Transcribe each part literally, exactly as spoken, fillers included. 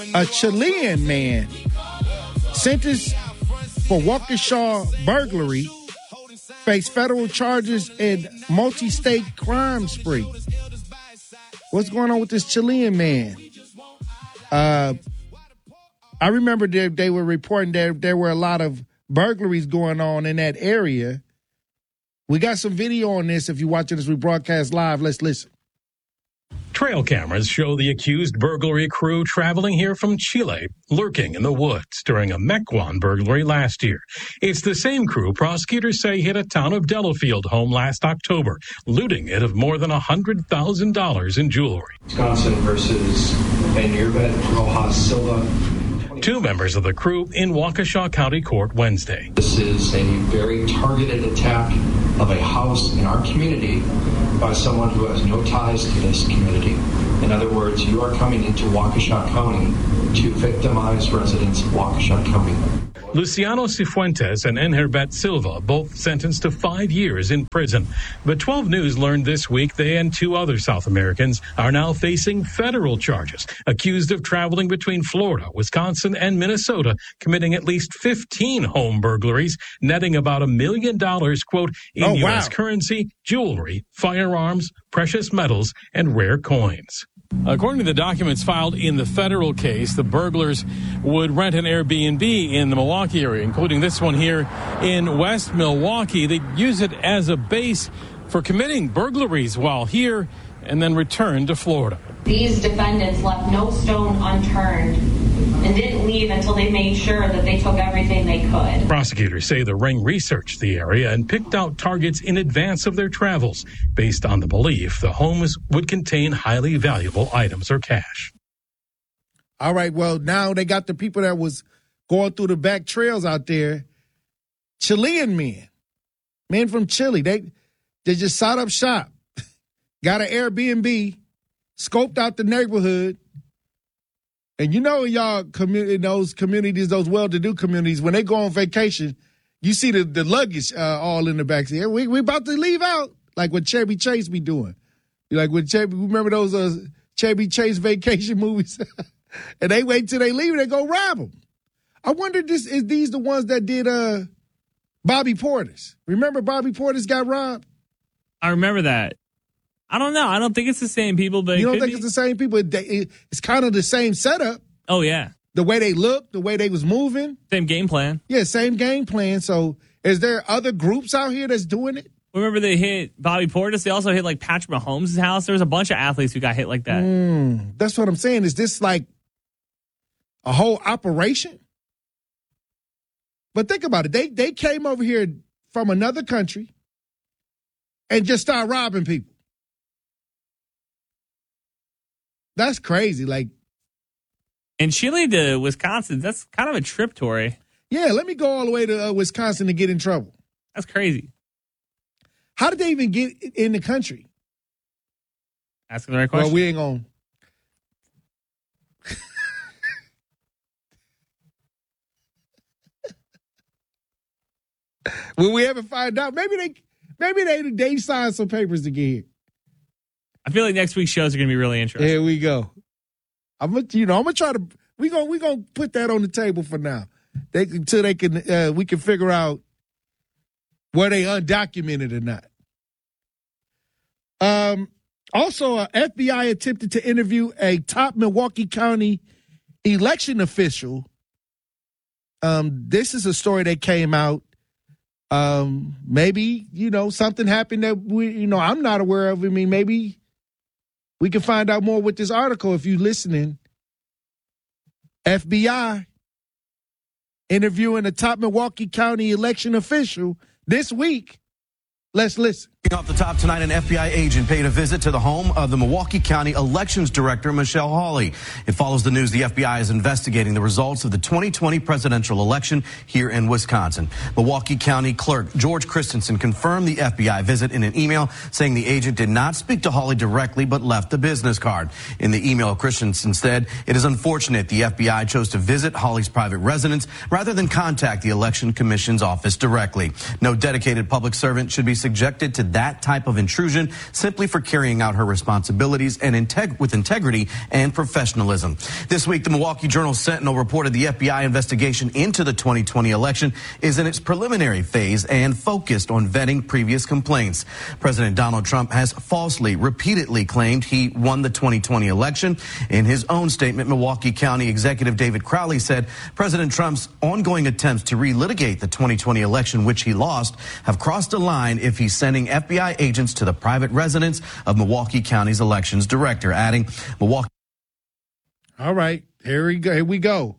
A Chilean man sentenced for Waukesha burglary faced federal charges in multi-state crime spree. What's going on with this Chilean man? Uh, I remember they, they were reporting that there were a lot of burglaries going on in that area. We got some video on this. If you're watching this, we broadcast live. Let's listen. Trail cameras show the accused burglary crew traveling here from Chile, lurking in the woods during a Mequon burglary last year. It's the same crew prosecutors say hit a town of Delafield home last October, looting it of more than one hundred thousand dollars in jewelry. Wisconsin versus Van Rojas Silva. Two members of the crew in Waukesha County Court Wednesday. This is a very targeted attack of a house in our community by someone who has no ties to this community. In other words, you are coming into Waukesha County to victimize residents of Waukesha County. Luciano Cifuentes and Enherbet Silva both sentenced to five years in prison. But twelve News learned this week they and two other South Americans are now facing federal charges, accused of traveling between Florida, Wisconsin, and Minnesota, committing at least fifteen home burglaries, netting about a million dollars, quote, in oh, U S wow. currency, jewelry, firearms, precious metals, and rare coins. According to the documents filed in the federal case, the burglars would rent an Airbnb in the Milwaukee area, including this one here in West Milwaukee. They'd use it as a base for committing burglaries while here and then return to Florida. These defendants left no stone unturned and didn't leave until they made sure that they took everything they could. Prosecutors say the ring researched the area and picked out targets in advance of their travels, based on the belief the homes would contain highly valuable items or cash. All right, well, now they got the people that was going through the back trails out there. Chilean men, men from Chile, they they just set up shop, got an Airbnb, scoped out the neighborhood. And you know, y'all, community, those communities, those well-to-do communities, when they go on vacation, you see the, the luggage uh, all in the backseat. We we about to leave out, like what Chevy Chase be doing. Like when Chevy, remember those uh, Chevy Chase vacation movies? And they wait till they leave, they go rob them. I wonder, this is these the ones that did uh, Bobby Portis? Remember Bobby Portis got robbed? I remember that. I don't know. I don't think it's the same people, but you don't it think be. it's the same people? It, it, it's kind of the same setup. Oh yeah, the way they look, the way they was moving, same game plan. Yeah, same game plan. So, is there other groups out here that's doing it? Remember they hit Bobby Portis. They also hit like Patrick Mahomes' house. There was a bunch of athletes who got hit like that. Mm, that's what I'm saying. Is this like a whole operation? But think about it. They they came over here from another country and just started robbing people. That's crazy. Like, and Chile to Wisconsin, that's kind of a trip, Tori. Yeah, let me go all the way to uh, Wisconsin to get in trouble. That's crazy. How did they even get in the country? Asking the right question. Well, we ain't going. Will we ever find out? Maybe they, maybe they, they signed some papers to get here. I feel like next week's shows are going to be really interesting. Here we go. I'm gonna, you know, I'm gonna try to. We gonna we gonna put that on the table for now. They until they can uh, we can figure out were they undocumented or not. Um. Also, uh, F B I attempted to interview a top Milwaukee County election official. Um. This is a story that came out. Um. Maybe you know something happened that we you know I'm not aware of. I mean, maybe. We can find out more with this article if you're listening. F B I interviewing a top Milwaukee County election official this week. Let's listen. Off the top tonight, an F B I agent paid a visit to the home of the Milwaukee County Elections Director, Michelle Hawley. It follows the news the F B I is investigating the results of the twenty twenty presidential election here in Wisconsin. Milwaukee County Clerk George Christensen confirmed the F B I visit in an email, saying the agent did not speak to Hawley directly but left a business card. In the email, Christensen said, "It is unfortunate the F B I chose to visit Hawley's private residence rather than contact the Election Commission's office directly. No dedicated public servant should be subjected to that type of intrusion simply for carrying out her responsibilities and integ- with integrity and professionalism. This week, the Milwaukee Journal-Sentinel reported the F B I investigation into the twenty twenty election is in its preliminary phase and focused on vetting previous complaints. President Donald Trump has falsely, repeatedly claimed he won the twenty twenty election. In his own statement, Milwaukee County Executive David Crowley said President Trump's ongoing attempts to relitigate the twenty twenty election, which he lost, have crossed a line if he's sending F B I agents to the private residence of Milwaukee County's elections director, adding Milwaukee. All right, here we go. Here we go.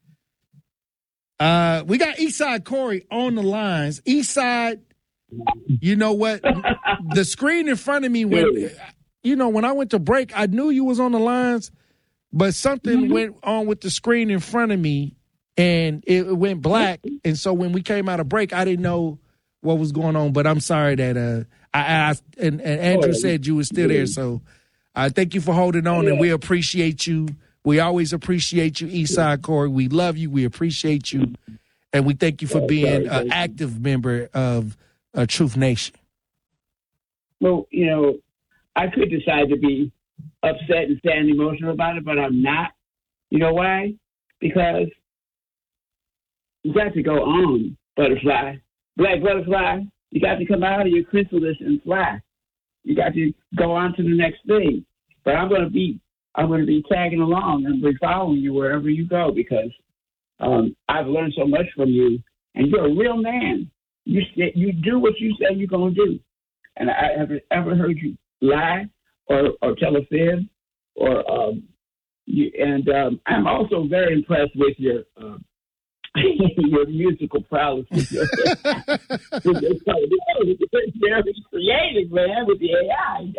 Uh, we got Eastside Corey on the lines. Eastside, you know what? The screen in front of me went, you know, when I went to break, I knew you was on the lines, but something mm-hmm. went on with the screen in front of me and it went black. And so when we came out of break, I didn't know what was going on, but I'm sorry that uh, I asked, and, and Andrew said you were still there. So I uh, thank you for holding on, and we appreciate you. We always appreciate you, Eastside Corey. We love you. We appreciate you. And we thank you for being an active member of uh, Truth Nation. Well, you know, I could decide to be upset and sad and emotional about it, but I'm not. You know why? Because you got to go on, butterfly. Black butterfly, you got to come out of your chrysalis and fly. You got to go on to the next thing. But I'm going to be I'm going to be tagging along and be following you wherever you go because um, I've learned so much from you, and you're a real man. You you do what you say you're going to do, and I haven't ever heard you lie or, or tell a fib. Or um, you, and um, I'm also very impressed with your uh, your musical prowess. With your, with your, it's very creative, man, with the A I.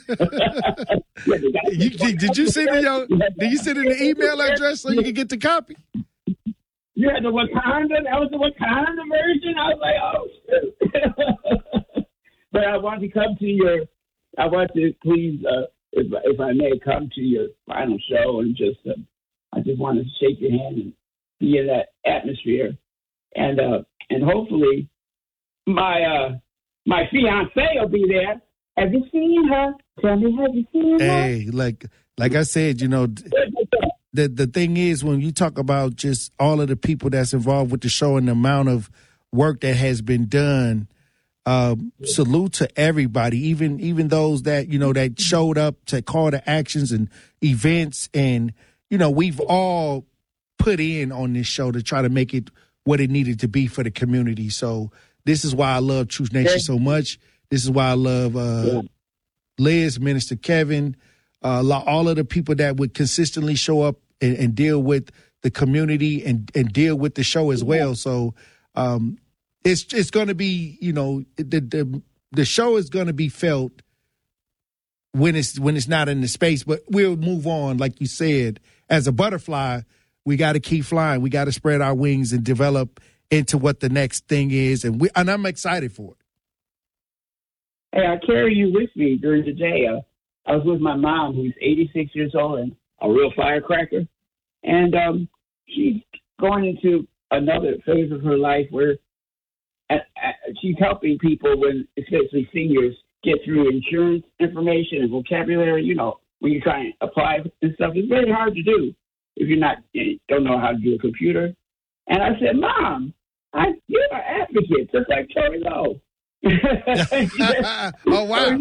Damn. you, did, did you send in your? Did you send in the email address so you can get the copy? You had the Wakanda. That was the Wakanda version. I was like, oh shit. But I want to come to your. I want to please, uh, if if I may, come to your final show and just. Uh, I just want to shake your hand and be in that atmosphere, and uh, and hopefully my uh, my fiance will be there. Have you seen her? Tell me, have you seen her? Hey, like like I said, you know, the the thing is when you talk about just all of the people that's involved with the show and the amount of work that has been done. Um, salute to everybody, even even those that you know that showed up to call to actions and events, and you know we've all put in on this show to try to make it what it needed to be for the community. So this is why I love Truth Nation so much. This is why I love uh, Liz, Minister Kevin, uh, all of the people that would consistently show up and, and deal with the community and, and deal with the show as well. So um, it's it's going to be, you know, the the, the show is going to be felt when it's when it's not in the space. But we'll move on, like you said, as a butterfly. We got to keep flying. We got to spread our wings and develop into what the next thing is. And we, and I'm excited for it. Hey, I carry you with me during the day. Uh, I was with my mom, who's eighty-six years old and a real firecracker. And um, she's going into another phase of her life where uh, uh, she's helping people, when, especially seniors, get through insurance information and vocabulary. You know, when you try and apply and stuff, it's very hard to do if you're not, you don't know how to do a computer. And I said, Mom, I, you're an advocate, just like Tori Lowe. said, oh, wow.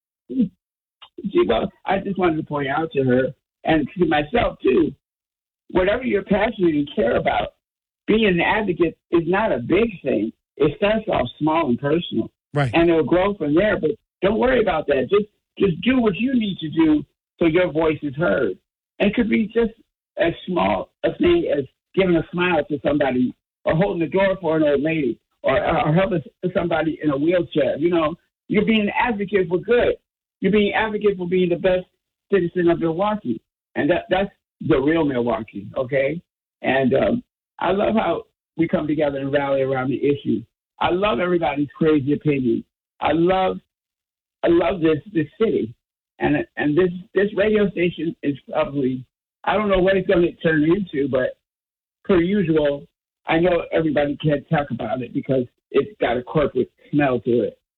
She goes, I just wanted to point out to her and to myself, too, whatever you're passionate and care about, being an advocate is not a big thing. It starts off small and personal. Right. And it'll grow from there. But don't worry about that. Just just do what you need to do so your voice is heard. And it could be just as small a thing as giving a smile to somebody or holding the door for an old lady or, or helping somebody in a wheelchair. You know, you're being an advocate for good. You're being an advocate for being the best citizen of Milwaukee. And that that's the real Milwaukee, okay? And um, I love how we come together and rally around the issue. I love everybody's crazy opinion. I love I love this this city. And and this, this radio station is probably, I don't know what it's going to turn into, but per usual, I know everybody can't talk about it because it's got a corporate smell to it.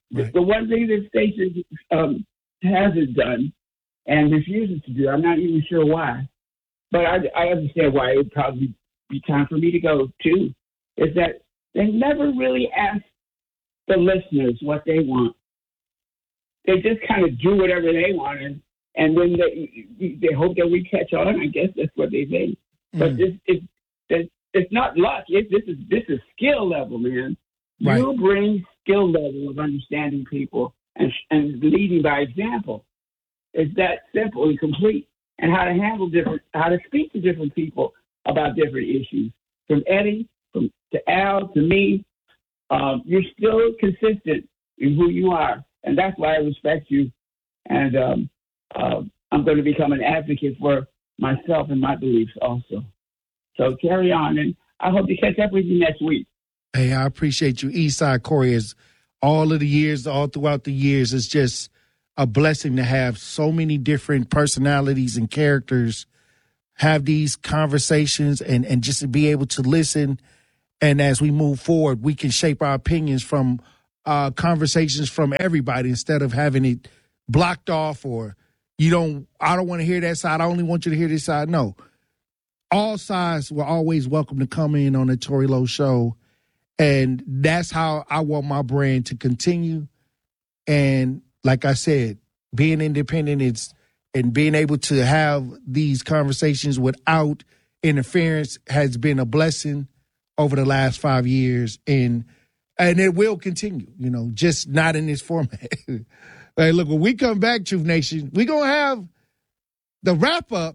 The, Right. the one thing that Stacey um, hasn't done and refuses to do, I'm not even sure why, but I, I understand why it would probably be time for me to go too, is that they never really ask the listeners what they want. They just kind of do whatever they want, and, and when they they hope that we catch on, I guess that's what they think. Mm. But this is it's, it's not luck. It, this is this is skill level, man. Right. You bring skill level of understanding people and and leading by example. It's that simple and complete. And how to handle different, how to speak to different people about different issues. From Eddie, from to Al, to me, um, you're still consistent in who you are, and that's why I respect you. And um, uh, I'm going to become an advocate for myself and my beliefs also. So carry on, and I hope to catch up with you next week. Hey, I appreciate you, Eastside Corey. Is all of the years, all throughout the years, it's just a blessing to have so many different personalities and characters have these conversations and, and just to be able to listen. And as we move forward, we can shape our opinions from uh, conversations from everybody instead of having it blocked off or you don't, I don't want to hear that side. I only want you to hear this side. No, all sides were always welcome to come in on the Tory Lowe Show. And that's how I want my brand to continue. And like I said, being independent is, and being able to have these conversations without interference has been a blessing over the last five years. And and it will continue, you know, just not in this format. Hey, look, when we come back, Truth Nation, we're going to have the wrap up.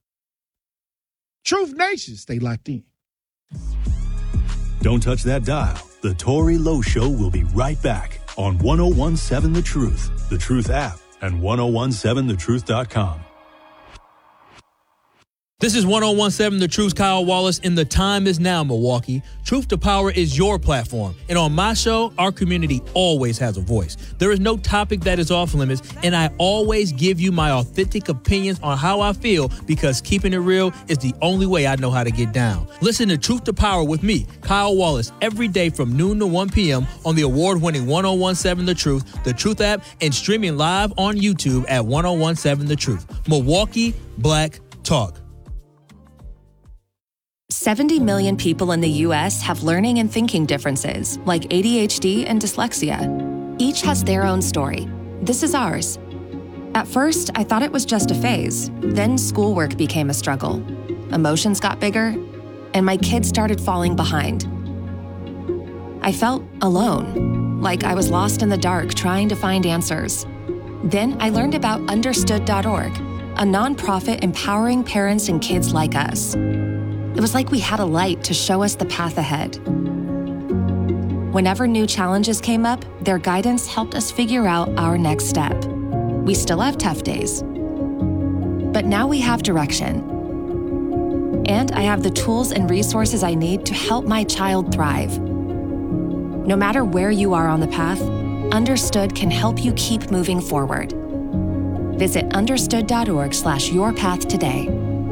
Truth Nation, stay locked in. Don't touch that dial. The Tory Lowe Show will be right back on one oh one seven The Truth, The Truth app, and ten seventeen the truth dot com. This is ten seventeen The Truth's Kyle Wallace, and the time is now, Milwaukee. Truth to Power is your platform, and on my show, our community always has a voice. There is no topic that is off limits, and I always give you my authentic opinions on how I feel because keeping it real is the only way I know how to get down. Listen to Truth to Power with me, Kyle Wallace, every day from noon to one p.m. on the award-winning ten seventeen The Truth, The Truth app, and streaming live on YouTube at ten seventeen The Truth. Milwaukee Black Talk. seventy million people in the U S have learning and thinking differences, like A D H D and dyslexia. Each has their own story. This is ours. At first, I thought it was just a phase. Then schoolwork became a struggle. Emotions got bigger, and my kids started falling behind. I felt alone, like I was lost in the dark trying to find answers. Then I learned about understood dot org, a nonprofit empowering parents and kids like us. It was like we had a light to show us the path ahead. Whenever new challenges came up, their guidance helped us figure out our next step. We still have tough days, but now we have direction. And I have the tools and resources I need to help my child thrive. No matter where you are on the path, Understood can help you keep moving forward. Visit understood dot org slash your path today.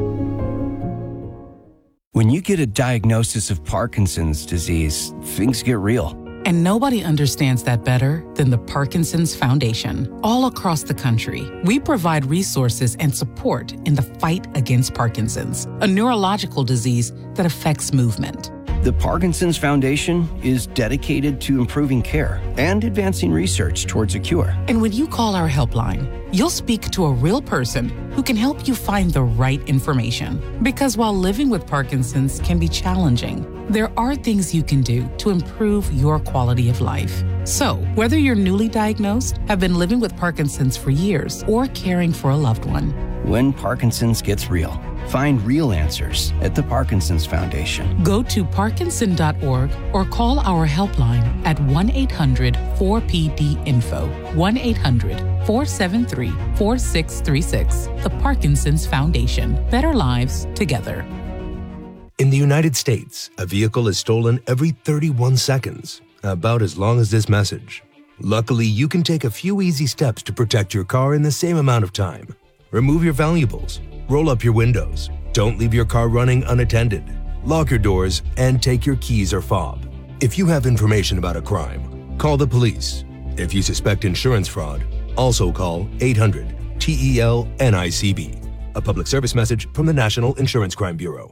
When you get a diagnosis of Parkinson's disease, things get real. And nobody understands that better than the Parkinson's Foundation. All across the country, we provide resources and support in the fight against Parkinson's, a neurological disease that affects movement. The Parkinson's Foundation is dedicated to improving care and advancing research towards a cure. And when you call our helpline, you'll speak to a real person who can help you find the right information. Because while living with Parkinson's can be challenging, there are things you can do to improve your quality of life. So, whether you're newly diagnosed, have been living with Parkinson's for years, or caring for a loved one, when Parkinson's gets real, find real answers at the Parkinson's Foundation. Go to parkinson dot org or call our helpline at one eight hundred four P D info, one eight hundred four seven three four six three six. The Parkinson's Foundation. Better lives together. In the United States, a vehicle is stolen every thirty-one seconds, about as long as this message. Luckily, you can take a few easy steps to protect your car in the same amount of time. Remove your valuables, roll up your windows, don't leave your car running unattended, lock your doors, and take your keys or fob. If you have information about a crime, call the police. If you suspect insurance fraud, also call eight hundred T E L N I C B. A public service message from the National Insurance Crime Bureau.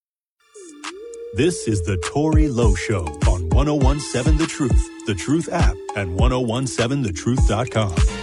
This is the Tory Lowe Show on ten seventeen The Truth, The Truth app, and ten seventeen the truth dot com.